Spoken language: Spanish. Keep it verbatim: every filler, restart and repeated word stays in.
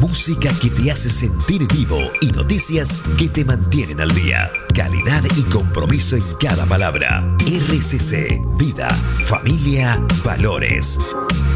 música que te hace sentir vivo y noticias que te mantienen al día. Calidad y compromiso en cada palabra. R C C, vida, familia, valores.